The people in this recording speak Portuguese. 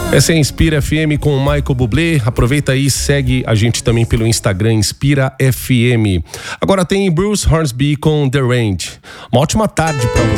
Essa é a Inspira FM com o Michael Bublé. Aproveita aí e segue a gente também pelo Instagram, Inspira FM. Agora tem Bruce Hornsby com The Range. Uma ótima tarde pra você.